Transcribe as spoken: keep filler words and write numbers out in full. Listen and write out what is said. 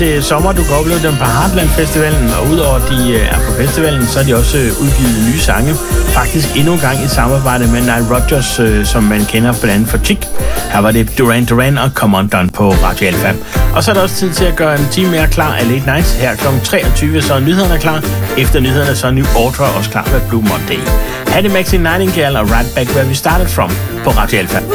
til sommer. Du kan opleve dem på Heartland Festivalen, og udover at de er på festivalen, så har de også udgivet nye sange. Faktisk endnu en gang i samarbejde med Nile Rodgers, som man kender blandt andet for Chic. Her var det Duran Duran og Come Undone på Radio Alfa. Og så er der også tid til at gøre en time mere klar af Late Night. Her klokken treogtyve, så er nyhederne klar. Efter nyhederne, så er New Order også klar med Blue Monday. Her er det Maxine Nightingale og Right Back Where We Started From på Radio Alfa.